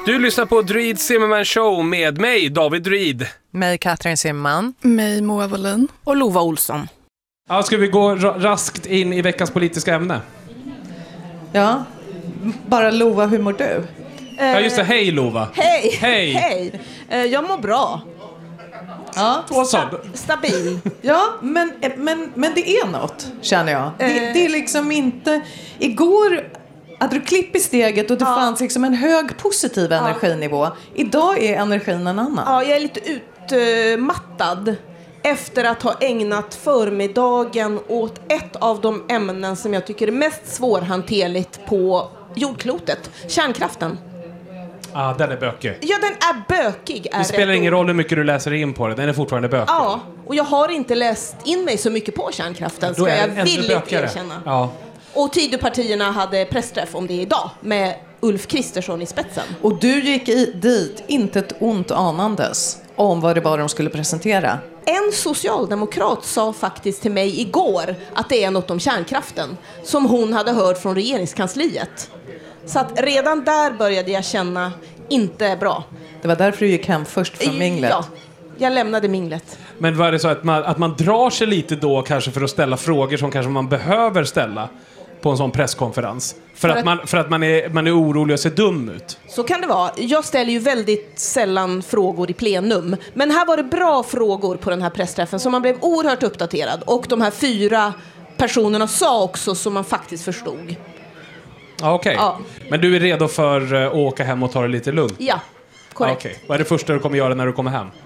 Du lyssnar på Druid Zimmerman Show med mig, David Druid. Mig, Katrin Zimmerman. Mig, Moa Wallin. Och Lova Olsson. Ja, ska vi gå raskt in i veckans politiska ämne? Ja, bara Lova, hur mår du? Ja, just det. Hej, Lova. Hej! Hej! Hej! Jag mår bra. Ja, Stabil. ja men det är något, känner jag. Det är liksom inte... Igår hade du klipp i steget och det fanns liksom en hög positiv energinivå. Idag är energin en annan. Ja, jag är lite utmattad efter att ha ägnat förmiddagen åt ett av de ämnen som jag tycker är mest svårhanterligt på jordklotet. Kärnkraften. Ja, den är bökig. Ja, den är bökig. Det spelar ingen roll hur mycket du läser in på det. Den är fortfarande bökig. Ja, och jag har inte läst in mig så mycket på kärnkraften. Ska jag villigt erkänna. Ja. Och Tidöpartierna hade pressträff om det idag med Ulf Kristersson i spetsen. Och du gick dit inte ett ont anandes om vad det var de skulle presentera. En socialdemokrat sa faktiskt till mig igår att det är något om kärnkraften som hon hade hört från regeringskansliet. Så att redan där började jag känna inte bra. Det var därför du gick hem först från minglet. Ja, jag lämnade minglet. Men var det så att man drar sig lite då kanske för att ställa frågor som kanske man behöver ställa på en sån presskonferens? För att man är orolig och ser dum ut? Så kan det vara. Jag ställer ju väldigt sällan frågor i plenum. Men här var det bra frågor på den här pressträffen så man blev oerhört uppdaterad. Och de här 4 personerna sa också som man faktiskt förstod. Ja, okej. Ja. Men du är redo för att åka hem och ta det lite lugnt? Ja, korrekt. Ja, okej. Vad är det första du kommer göra när du kommer hem?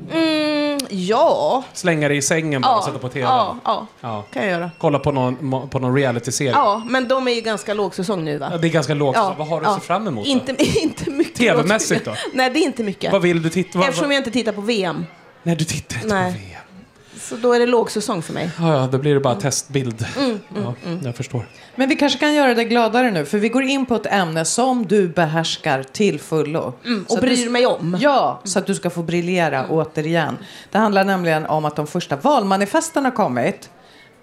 Ja. Slänga dig i sängen bara och sätta på tv? Ja, kan jag göra. Kolla på någon reality-serie? Ja, men de är ju ganska lågsäsong nu, va? Ja, det är ganska lågt. Ja. Vad har du att se fram emot? Inte mycket. TV-mässigt då? Nej, det är inte mycket. Vad vill du titta? Eftersom jag inte tittar på VM. Nej, du tittar inte på VM. Så då är det lågsäsong för mig. Ja, då blir det bara testbild. Jag förstår. Men vi kanske kan göra det gladare nu. För vi går in på ett ämne som du behärskar till fullo. Och bryr mig om. Ja, så att du ska få briljera återigen. Det handlar nämligen om att de första valmanifesten har kommit.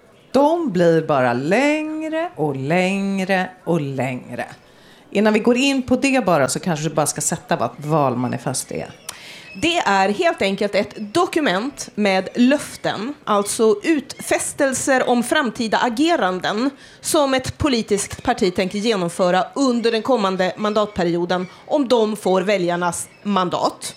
De blir bara längre och längre och längre. Innan vi går in på det bara så kanske du bara ska sätta vad ett valmanifest är. Det är helt enkelt ett dokument med löften, alltså utfästelser om framtida ageranden som ett politiskt parti tänker genomföra under den kommande mandatperioden om de får väljarnas mandat.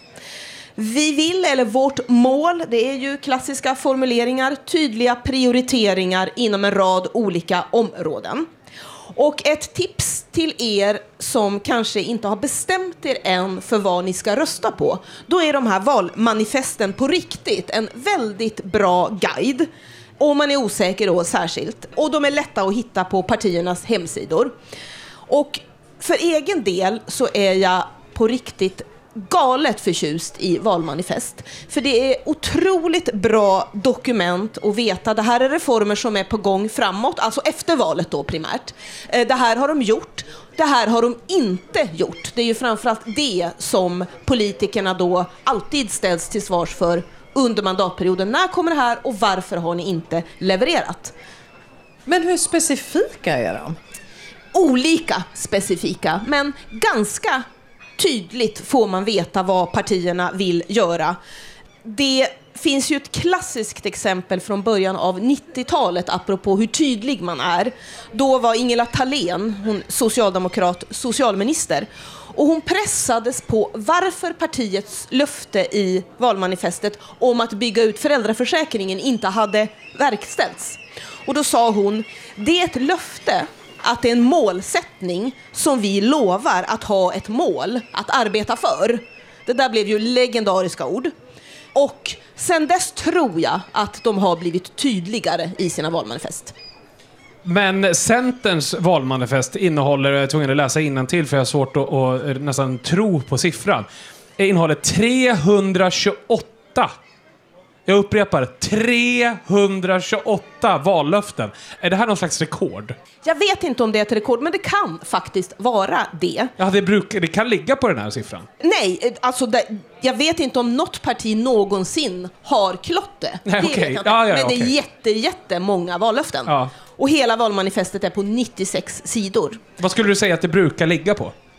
Vi vill, eller vårt mål, det är ju klassiska formuleringar, tydliga prioriteringar inom en rad olika områden. Och ett tips till er som kanske inte har bestämt er än för vad ni ska rösta på. Då är de här valmanifesten på riktigt en väldigt bra guide. Om man är osäker då särskilt. Och de är lätta att hitta på partiernas hemsidor. Och för egen del så är jag på riktigt galet förtjust i valmanifest. För det är otroligt bra dokument att veta. Det här är reformer som är på gång framåt, alltså efter valet då primärt. Det här har de gjort, det här har de inte gjort. Det är ju framförallt det som politikerna då alltid ställs till svars för under mandatperioden. När kommer det här och varför har ni inte levererat? Men hur specifika är de? Olika specifika, men ganska tydligt får man veta vad partierna vill göra. Det finns ju ett klassiskt exempel från början av 90-talet apropå hur tydlig man är. Då var Ingela Thalén, hon socialminister, och hon pressades på varför partiets löfte i valmanifestet om att bygga ut föräldraförsäkringen inte hade verkställts. Och då sa hon, det är ett löfte att det är en målsättning som vi lovar att ha ett mål att arbeta för. Det där blev ju legendariska ord. Och sen dess tror jag att de har blivit tydligare i sina valmanifest. Men Centerns valmanifest innehåller, jag är tvungen att läsa innantill för jag har svårt att nästan tro på siffran. Det innehåller 328. Jag upprepar, 328 vallöften. Är det här någon slags rekord? Jag vet inte om det är ett rekord, men det kan faktiskt vara det. Ja, det kan ligga på den här siffran. Nej, alltså jag vet inte om något parti någonsin har klott det. Nej, det okay. Men det är jättemånga vallöften. Ja. Och hela valmanifestet är på 96 sidor. Vad skulle du säga att det brukar ligga på?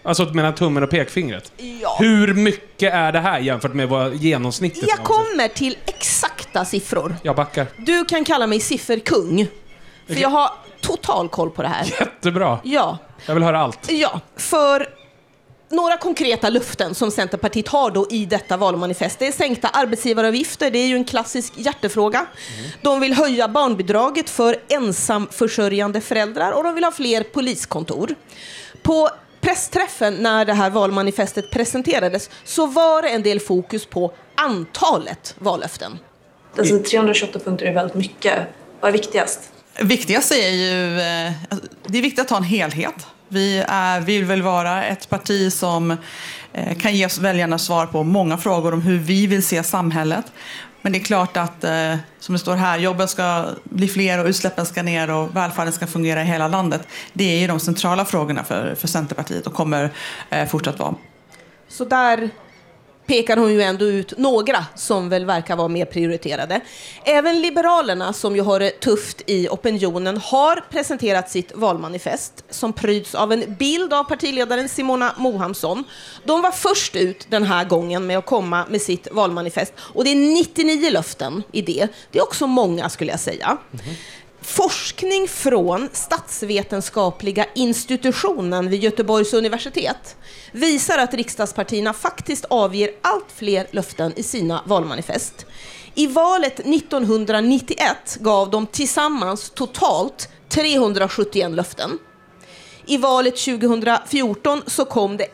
Alltså mellan tummen och pekfingret. Ja. Hur mycket är det här jämfört med vad genomsnittet? Jag kommer till exakta siffror. Jag backar. Du kan kalla mig sifferkung. För jag har total koll på det här. Jättebra. Ja. Jag vill höra allt. Ja, för några konkreta löften som Centerpartiet har då i detta valmanifest. Det är sänkta arbetsgivaravgifter, det är ju en klassisk hjärtefråga. De vill höja barnbidraget för ensamförsörjande föräldrar och de vill ha fler poliskontor. På pressträffen när det här valmanifestet presenterades så var det en del fokus på antalet vallöften. Alltså 328 punkter är väldigt mycket. Vad är viktigast? Viktigast är ju, det är viktigt att ha en helhet. Vi vill väl vara ett parti som kan ge oss väljarna svar på många frågor om hur vi vill se samhället. Men det är klart att, som det står här, jobben ska bli fler och utsläppen ska ner och välfärden ska fungera i hela landet. Det är ju de centrala frågorna för Centerpartiet och kommer fortsatt vara. Så där pekar hon ju ändå ut några som väl verkar vara mer prioriterade. Även Liberalerna, som ju har det tufft i opinionen, har presenterat sitt valmanifest som pryds av en bild av partiledaren Simona Mohamsson. De var först ut den här gången med att komma med sitt valmanifest. Och det är 99 löften i det. Det är också många, skulle jag säga. Forskning från Statsvetenskapliga institutionen vid Göteborgs universitet visar att riksdagspartierna faktiskt avger allt fler löften i sina valmanifest. I valet 1991 gav de tillsammans totalt 371 löften. I valet 2014 så kom det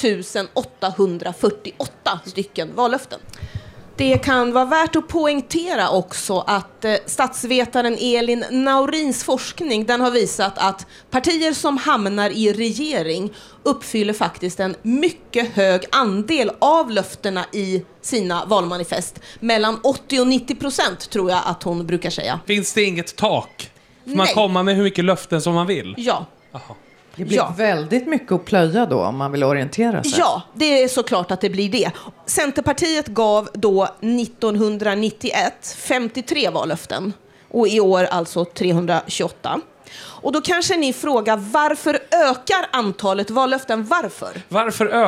1848 stycken vallöften. Det kan vara värt att poängtera också att statsvetaren Elin Naurins forskning, den har visat att partier som hamnar i regering uppfyller faktiskt en mycket hög andel av löftena i sina valmanifest. Mellan 80 och 90% tror jag att hon brukar säga. Finns det inget tak? Får man Nej. komma med hur mycket löften som man vill? Ja. Aha. Det blir väldigt mycket att plöja då om man vill orientera sig. Ja, det är såklart att det blir det. Centerpartiet gav då 1991 53 vallöften och i år alltså 328. Och då kanske ni frågar, varför ökar antalet vallöften? Varför? Varför